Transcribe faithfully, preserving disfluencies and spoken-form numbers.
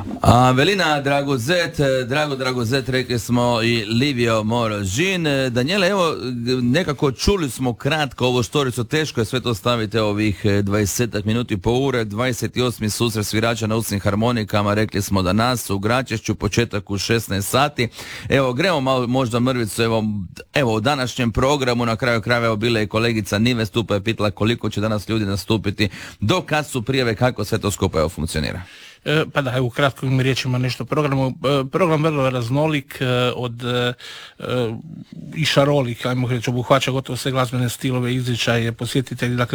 A Velina Dragozet, Drago Dragozet, rekli smo i Livio Morožin. Daniele, evo, nekako čuli smo kratko ovo štoricu, teško je sve to staviti ovih dvadesetak minuti po ure, dvadeset osmi susret svirača na usnim harmonikama, rekli smo da nas u Gračešću, početak u šesnaest sati. Evo, gremo malo možda mrvicu, evo, evo u današnjem programu, na kraju krajeva evo bila je kolegica Nive Stupa je pitala koliko će danas ljudi nastupiti, do kad su prijave, kako sve to skupa evo funkcionira. Pa da, evo, kratkim riječima nešto o programu. Program vrlo raznolik od i šarolik, ajmo reći, obuhvaća gotovo sve glazbene stilove, izričaje, posjetitelji, dakle